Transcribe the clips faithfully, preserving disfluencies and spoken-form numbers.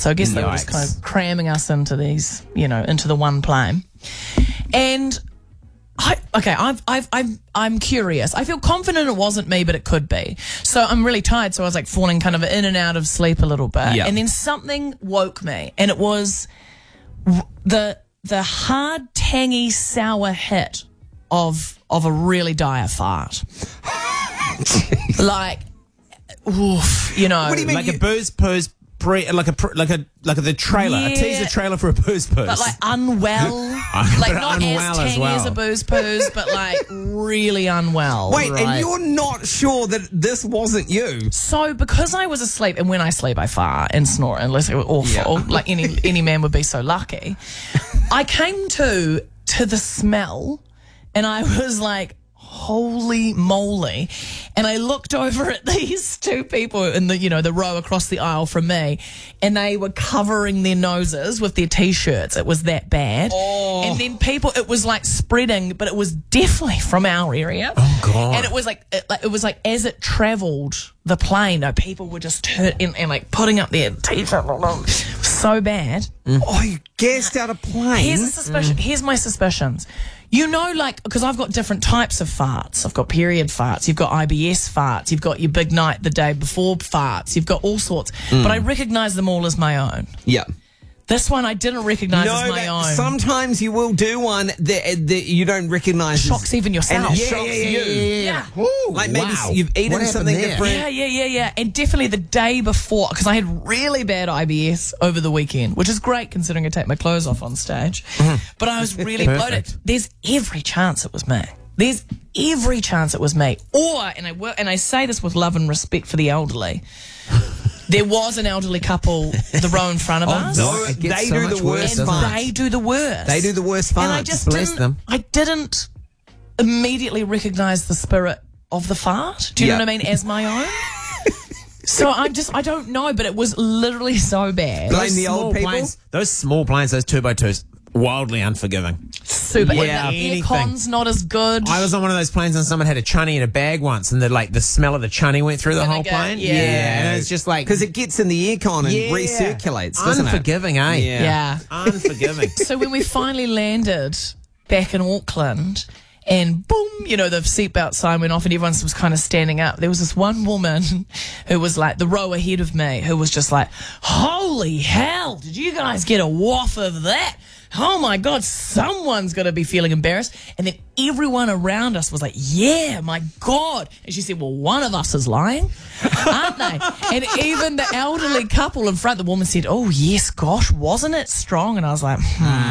So I guess they were just Yikes. kind of cramming us into these, you know, into the one plane. And I, okay, I've, I've, I'm, I'm curious. I feel confident it wasn't me, but it could be. So I'm really tired. So I was like falling kind of in and out of sleep a little bit. Yeah. And then something woke me, and it was the the hard, tangy, sour hit of of a really dire fart. Like, oof, you know. What do you mean? Like you- a booze poos, pre, like a pr- like a like a, the trailer, Yeah. a teaser trailer for a booze poos. But like unwell, like But not unwell as as tangy well. as a booze poos, but like really unwell. Wait, Right. and you're not sure that this wasn't you? So because I was asleep, and when I sleep I fart and snort unless it was awful, Yeah. like any any man would be so lucky. I came to to the smell, and I was like, holy moly. And I looked over at these two people in the, you know, the row across the aisle from me, and they were covering their noses with their t-shirts. It was that bad. Oh. And then people, it was like spreading, but it was definitely from our area. Oh, God. And it was like, it, like, it was like as it travelled the plane, though, people were just turn and, and like putting up their t-shirts. So bad. Oh, you gassed out a plane? Here's a suspicion. Here's my suspicions. You know, like, because I've got different types of farts. I've got period farts. You've got I B S farts. You've got your big night the day before farts. You've got all sorts. But I recognise them all as my own. Yeah. This one I didn't recognise No, as my that- own. sometimes you will do one that, that you don't recognise. Shocks even yourself. And it Yeah, shocks yeah, yeah, you. yeah, yeah. Ooh, Like maybe wow. you've eaten What happened something there? different. Yeah, yeah, yeah, yeah. And definitely the day before, because I had really bad I B S over the weekend, which is great considering I take my clothes off on stage. But I was really Perfect. bloated. There's every chance it was me. There's every chance it was me. Or, and I wor- and I say this with love and respect for the elderly, there was an elderly couple the row in front of us. no, It gets they so do much the worse, worst and doesn't it? farts. they do the worst. They do the worst farts. And I just Bless didn't, them. I didn't immediately recognise the spirit of the fart. Do you Yeah. know what I mean? As my own. So I'm just, I don't know, but it was literally so bad. Blame Those the old small people? planes, those small planes, those two by twos, wildly unforgiving. Super. Yeah. And the Anything. aircon's not as good. I was on one of those planes and someone had a chunny in a bag once, and the like the smell of the chunny went through the whole Vinegar, plane. yeah. and it's just like Because it gets in the aircon and yeah. recirculates, doesn't unforgiving, eh? it? Yeah. yeah. Unforgiving. So when we finally landed back in Auckland, and boom, you know, the seatbelt sign went off and everyone was kind of standing up. There was this one woman who was like the row ahead of me who was just like, holy hell, did you guys get a waft of that? Oh my God, someone's going to be feeling embarrassed. And then everyone around us was like, yeah, my God. And she said, well, one of us is lying, aren't they? And even the elderly couple in front, the woman said, oh yes, gosh, wasn't it strong? And I was like,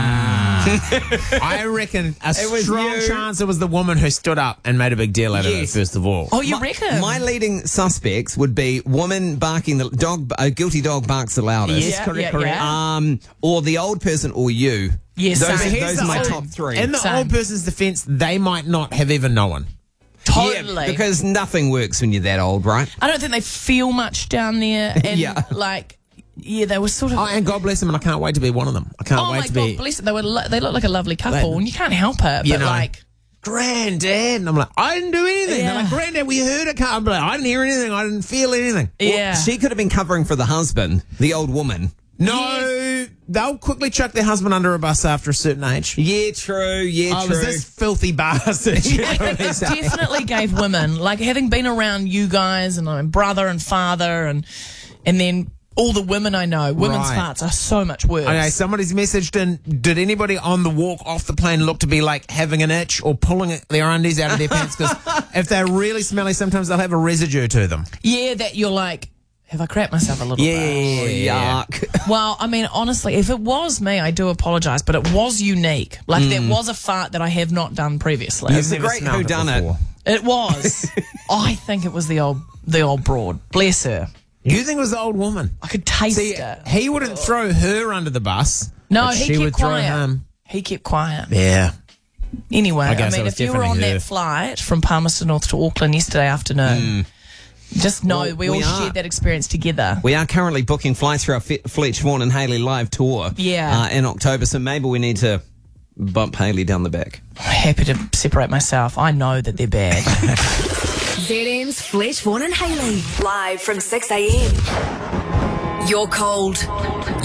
I reckon a It was strong you. chance it was the woman who stood up and made a big deal out of it, Yes. first of all. oh, you My- reckon? My leading suspects would be woman barking, the dog, a guilty dog barks the loudest. Yes, correct, correct. Um, or the old person, or you. Yes, those, same. those Here's are the my old- top three. In the Same. old person's defense, they might not have even known. Totally. Yeah, because nothing works when you're that old, right? I don't think they feel much down there. And Yeah. like, yeah, they were sort of. Oh, and God bless them, and I can't wait to be one of them. I can't oh wait my to God, be bless them. They were. Lo- they look like a lovely couple, Like, and you can't help it. you But know. like, Granddad. And I'm like, I didn't do anything. Yeah. They're like, Granddad, we heard it. I'm like, I didn't hear anything. I didn't feel anything. yeah, She could have been covering for the husband, the old woman. No, they'll quickly chuck their husband under a bus after a certain age. Yeah, true. Yeah, Oh, true. was this filthy bastard? I think it definitely gave women, like having been around you guys and my brother and father, and and then all the women I know, women's Right. farts are so much worse. Okay, somebody's messaged in, did anybody on the walk off the plane look to be like having an itch or pulling their undies out of their pants? Because if they're really smelly, sometimes they'll have a residue to them. Yeah, that you're like, have I crapped myself a little bit? Yuck. Well, I mean, honestly, if it was me, I do apologise, but it was unique. Like, there was a fart that I have not done previously. It's a Never great smelled it whodunit. before. It was. I think it was the old, the old broad. Bless her. You think it was the old woman? I could taste See, it. he wouldn't throw her under the bus. No, but he she kept would throw quiet. him. He kept quiet. Yeah. Anyway, I, guess it mean, was if you were on definitely her. that flight from Palmerston North to Auckland yesterday afternoon, just know Well, we all we are. shared that experience together. We are currently booking flights for our Fe- Fletch Vaughan and Haley live tour Yeah. uh, in October, so maybe we need to bump Haley down the back. I'm happy to separate myself. I know that they're bad. Z M's Fletch, Vaughan and Haley. Live from six a.m. You're cold.